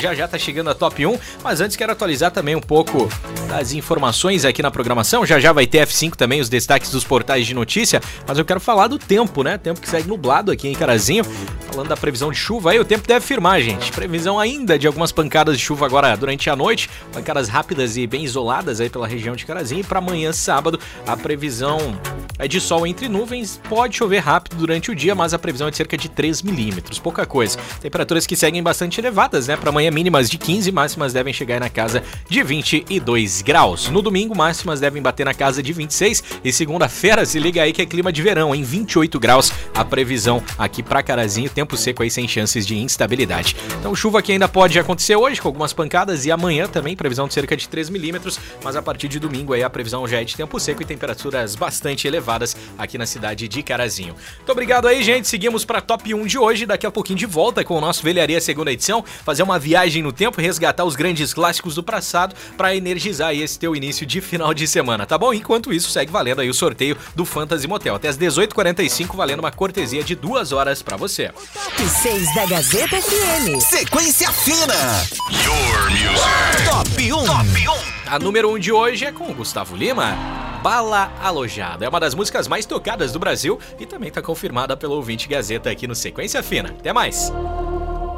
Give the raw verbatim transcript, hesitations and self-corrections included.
já já tá chegando a Top um, mas antes quero atualizar também um pouco das informações aqui na programação. Já já vai ter F cinco também, os destaques dos portais de notícia, mas eu quero falar do tempo, né? Tempo que segue nublado aqui em Carazinho. Falando da previsão de chuva aí, o tempo deve firmar, gente. Previsão ainda de algumas pancadas de chuva agora durante a noite, pancadas rápidas e bem isoladas aí pela região de Carazinho. E para amanhã, sábado, a previsão é de sol entre nuvens, pode chover rápido durante o dia, mas a previsão é de cerca de três milímetros, pouca coisa. Temperaturas que seguem bastante elevadas, né? Para amanhã, mínimas de quinze, máximas devem chegar na casa de vinte e dois graus. No domingo, máximas devem bater na casa de vinte e seis e segunda-feira, se liga aí que é clima de verão, em vinte e oito graus a previsão aqui para Carazinho, tempo seco aí sem chances de instabilidade. Então chuva que ainda pode acontecer hoje com algumas pancadas e amanhã também, previsão de cerca de três milímetros, mas a partir de domingo aí a previsão já é de tempo seco e temperaturas bastante elevadas aqui na cidade de Carazinho. Muito obrigado aí, gente, seguimos para Top um de hoje, daqui a pouquinho de volta com o nosso Velharia segunda edição, fazer uma viagem no tempo, resgatar os grandes clássicos do passado para energizar aí esse teu início de final de semana, tá bom? Enquanto isso, segue valendo aí o sorteio do Fantasy Motel, até às dezoito e quarenta e cinco, valendo uma cortesia de duas horas para você. Top seis da Gazeta F M. Sequência fina. Your music. Top um. Top um. A número um de hoje é com o Gustavo Lima, Bala Alojada. É uma das músicas mais tocadas do Brasil e também tá confirmada pelo ouvinte Gazeta aqui no Sequência Fina. Até mais.